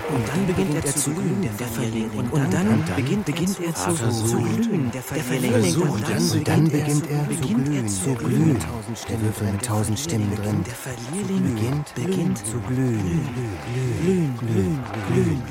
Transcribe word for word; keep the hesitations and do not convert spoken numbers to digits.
Und dann beginnt er zu glühen, der Verlehrling. Und dann beginnt beginnt er zu glühen, der Verlehrling. Und dann beginnt er zu glühen. Der Würfel mit tausend Stimmen drin. Der Verlehrling beginnt beginnt zu glühen. Glühen, glühen, glühen.